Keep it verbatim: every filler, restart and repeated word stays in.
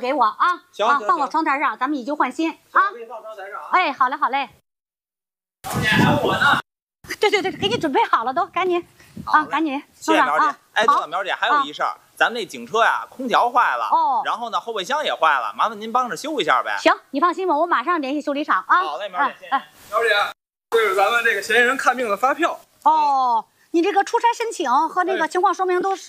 给我啊， 行啊，放到床台上，咱们以旧换新啊。 我给你放床台上啊。 哎，好嘞好嘞。 你还有我呢。 对对对，给你准备好了都，赶紧啊，赶紧。 谢谢苗姐。 啊、 哎，对了，苗姐还有一事儿，咱们那警车呀，空调坏了， 哦， 然后呢后备箱也坏了，麻烦您帮着修一下呗。 行，你放心吧，我马上联系修理厂啊。 好嘞，苗姐，谢谢。 苗姐，这是咱们这个嫌疑人看病的发票。 哦，你这个出差申请和这个情况说明都是。